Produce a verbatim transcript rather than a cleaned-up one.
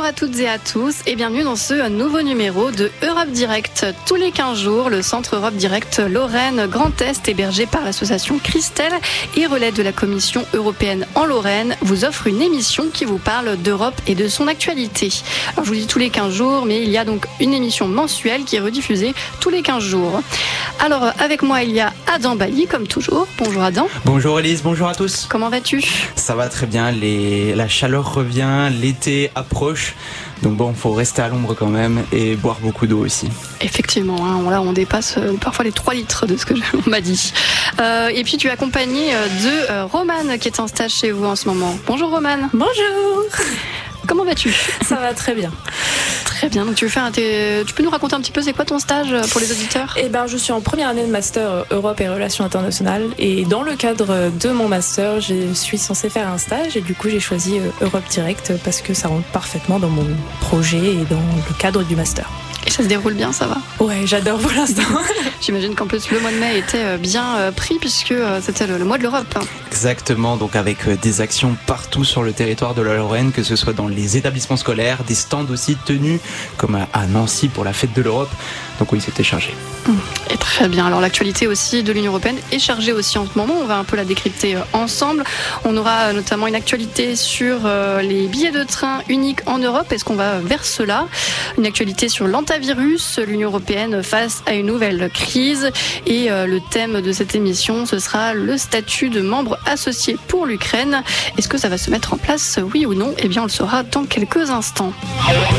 à toutes et à tous et bienvenue dans ce nouveau numéro de Europe Direct. Tous les quinze jours, le Centre Europe Direct Lorraine Grand Est, hébergé par l'association Christelle et relais de la Commission européenne en Lorraine, vous offre une émission qui vous parle d'Europe et de son actualité. Alors je vous dis tous les quinze jours, mais il y a donc une émission mensuelle qui est rediffusée tous les quinze jours. Alors avec moi, il y a Adam Bailly, comme toujours. Bonjour Adam. Bonjour Elise, bonjour à tous. Comment vas-tu ? Ça va très bien, les... la chaleur revient, l'été approche. Donc bon, il faut rester à l'ombre quand même et boire beaucoup d'eau aussi. Effectivement, hein, là on dépasse euh, parfois les trois litres de ce que on m'a dit. Euh, et puis tu es accompagné de euh, Romane qui est en stage chez vous en ce moment. Bonjour Romane. Bonjour. Comment vas-tu ? Ça va très bien. Très bien, donc tu veux faire un t... tu peux nous raconter un petit peu c'est quoi ton stage pour les auditeurs ? Eh ben, je suis en première année de master Europe et Relations internationales et dans le cadre de mon master, je suis censée faire un stage et du coup j'ai choisi Europe Direct parce que ça rentre parfaitement dans mon projet et dans le cadre du master. Et ça se déroule bien, ça va ? Ouais, j'adore pour l'instant. J'imagine qu'en plus le mois de mai était bien pris puisque c'était le mois de l'Europe. Exactement, donc avec des actions partout sur le territoire de la Lorraine, que ce soit dans les établissements scolaires, des stands aussi tenus, comme à Nancy pour la fête de l'Europe. Donc oui, c'était chargé. Et très bien. Alors l'actualité aussi de l'Union européenne est chargée aussi en ce moment. On va un peu la décrypter ensemble. On aura notamment une actualité sur les billets de train uniques en Europe. Est-ce qu'on va vers cela ? Une actualité sur l'antavirus, l'Union européenne face à une nouvelle crise. Et le thème de cette émission, ce sera le statut de membre associé pour l'Ukraine. Est-ce que ça va se mettre en place, oui ou non ? Eh bien, on le saura dans quelques instants.